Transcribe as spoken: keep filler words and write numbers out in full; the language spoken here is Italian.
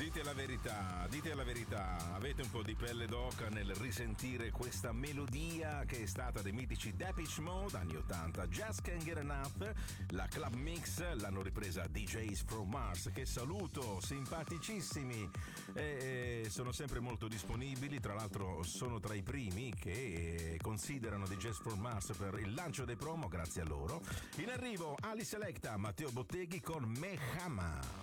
dite la verità, dite la verità, avete un po' di pelle d'oca nel risentire questa melodia che è stata dei mitici Depeche Mode anni ottanta, Just Can't Get Enough, la Club Mix l'hanno ripresa D Js from Mars, che saluto, simpaticissimi, e sono sempre molto disponibili, tra l'altro sono tra i primi che considerano D Js from Mars per il lancio dei promo, grazie a loro. In arrivo Ali Selecta, Matteo Botteghi con Mehama.